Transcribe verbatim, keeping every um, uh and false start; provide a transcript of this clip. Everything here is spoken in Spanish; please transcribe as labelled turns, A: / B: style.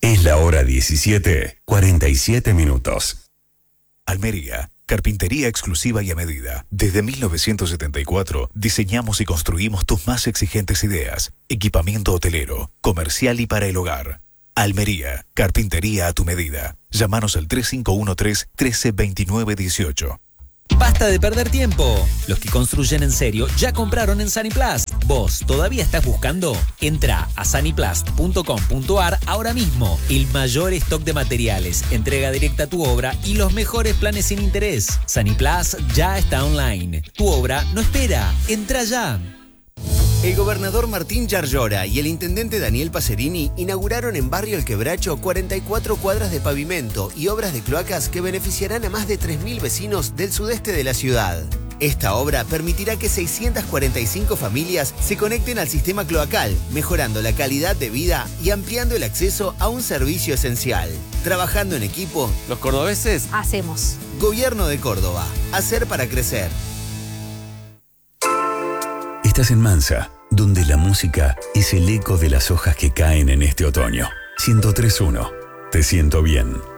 A: Es la hora diecisiete, cuarenta y siete minutos.
B: Almería, carpintería exclusiva y a medida. Desde mil novecientos setenta y cuatro diseñamos y construimos tus más exigentes ideas. Equipamiento hotelero, comercial y para el hogar. Almería, carpintería a tu medida. Llámanos al tres cinco uno tres, uno tres dos nueve uno ocho.
C: Basta de perder tiempo. Los que construyen en serio ya compraron en Saniplast. ¿Vos todavía estás buscando? Entra a saniplast punto com punto ar ahora mismo. El mayor stock de materiales, entrega directa a tu obra y los mejores planes sin interés. Saniplast ya está online. Tu obra no espera. Entra ya.
D: El gobernador Martín Yarlora y el intendente Daniel Pacerini inauguraron en Barrio El Quebracho cuarenta y cuatro cuadras de pavimento y obras de cloacas que beneficiarán a más de tres mil vecinos del sudeste de la ciudad. Esta obra permitirá que seiscientas cuarenta y cinco familias se conecten al sistema cloacal, mejorando la calidad de vida y ampliando el acceso a un servicio esencial. Trabajando en equipo, los cordobeses
E: hacemos.
D: Gobierno de Córdoba. Hacer para crecer.
A: Estás en Mansa, donde la música es el eco de las hojas que caen en este otoño. ciento tres punto uno. Te siento bien.